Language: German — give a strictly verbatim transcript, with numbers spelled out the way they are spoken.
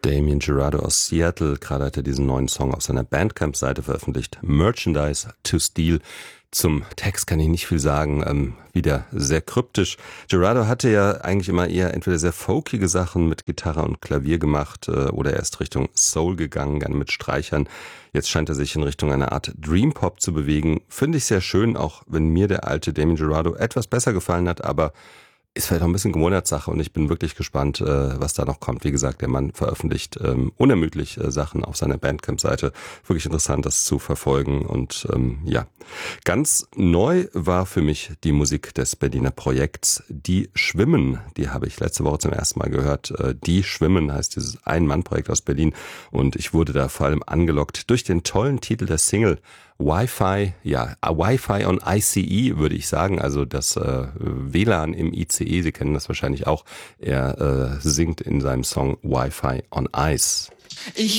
Damien Jurado aus Seattle. Gerade hat er diesen neuen Song auf seiner Bandcamp-Seite veröffentlicht. Merchandise to Steal. Zum Text kann ich nicht viel sagen, ähm, wieder sehr kryptisch. Jurado hatte ja eigentlich immer eher entweder sehr folkige Sachen mit Gitarre und Klavier gemacht äh, oder er ist Richtung Soul gegangen, gerne mit Streichern. Jetzt scheint er sich in Richtung einer Art Dream Pop zu bewegen. Finde ich sehr schön, auch wenn mir der alte Damien Jurado etwas besser gefallen hat, aber ist vielleicht auch ein bisschen Gewohnheitssache und ich bin wirklich gespannt, äh, was da noch kommt. Wie gesagt, der Mann veröffentlicht ähm, unermüdlich äh, Sachen auf seiner Bandcamp-Seite. Wirklich interessant, das zu verfolgen. Und ähm, ja, ganz neu war für mich die Musik des Berliner Projekts Die Schwimmen. Die habe ich letzte Woche zum ersten Mal gehört. Äh, Die Schwimmen heißt dieses Ein-Mann-Projekt aus Berlin. Und ich wurde da vor allem angelockt durch den tollen Titel der Single Wi-Fi, ja, Wi-Fi on I C E würde ich sagen, also das äh, W L A N im I C E, Sie kennen das wahrscheinlich auch. Er äh, singt in seinem Song Wi-Fi on Ice. Ich